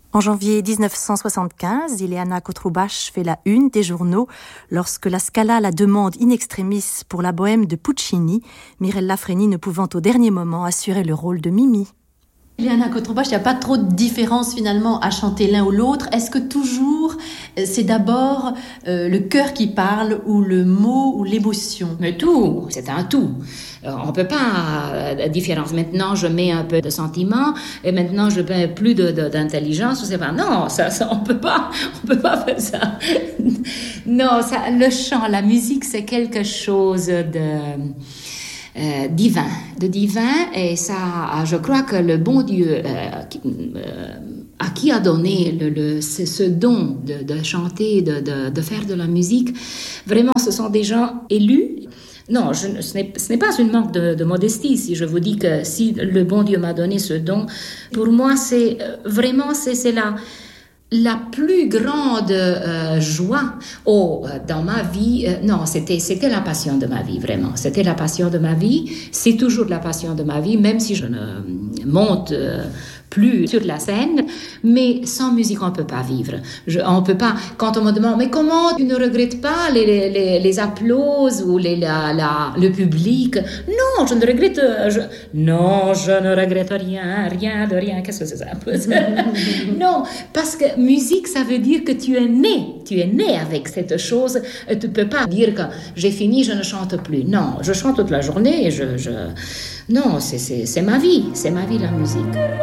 En janvier 1975, Ileana Cotrubach fait la une des journaux lorsque la Scala la demande in extremis pour la bohème de Puccini, Mirella Freni ne pouvant au dernier moment assurer le rôle de Mimi. Ileana Cotrubach, il n'y a pas trop de différence finalement à chanter l'un ou l'autre. Est-ce que toujours c'est d'abord le cœur qui parle ou le mot ou l'émotion? Mais tout, c'est un tout. On ne peut pas différence. Maintenant, je mets un peu de sentiment et maintenant, je mets plus d'intelligence. C'est pas, non, ça, on peut pas faire ça. Non, ça, le chant, la musique, c'est quelque chose de divin, et ça, je crois que le bon Dieu à qui a donné ce don de chanter, de faire de la musique, vraiment, ce sont des gens élus. Non, ce n'est pas une manque de modestie si je vous dis que si le bon Dieu m'a donné ce don, pour moi, c'est vraiment, c'est la plus grande joie dans ma vie. Non, c'était la passion de ma vie, vraiment. C'était la passion de ma vie. C'est toujours la passion de ma vie, même si je ne monte plus sur la scène. Mais sans musique, on ne peut pas vivre. On peut pas. Quand on me demande, mais comment tu ne regrettes pas les applauses ou le public? Non, je ne regrette. Non, je ne regrette rien de rien. Qu'est-ce que c'est ça? Non, parce que musique, ça veut dire que tu es né avec cette chose. Tu peux pas dire que j'ai fini, je ne chante plus. Non, je chante toute la journée et non, c'est ma vie, la musique.